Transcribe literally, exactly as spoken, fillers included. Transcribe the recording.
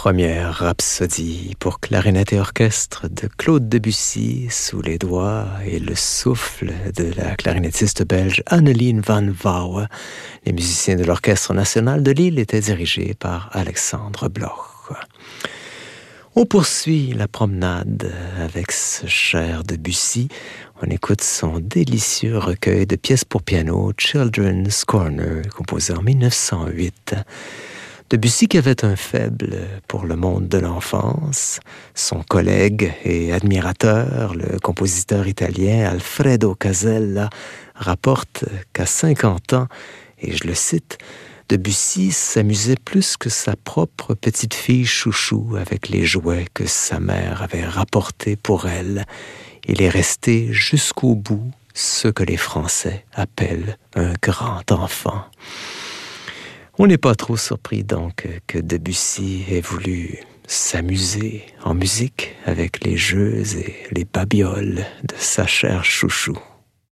Première rhapsodie pour clarinette et orchestre de Claude Debussy sous les doigts et le souffle de la clarinettiste belge Anneline van Wouwen. Les musiciens de l'Orchestre national de Lille étaient dirigés par Alexandre Bloch. On poursuit la promenade avec ce cher Debussy. On écoute son délicieux recueil de pièces pour piano Children's Corner, composé en mille neuf cent huit. Debussy qui avait un faible pour le monde de l'enfance, son collègue et admirateur, le compositeur italien Alfredo Casella, rapporte qu'à cinquante ans, et je le cite, Debussy s'amusait plus que sa propre petite fille chouchou avec les jouets que sa mère avait rapportés pour elle. Il est resté jusqu'au bout ce que les Français appellent un grand enfant. On n'est pas trop surpris donc que Debussy ait voulu s'amuser en musique avec les jeux et les babioles de sa chère chouchou.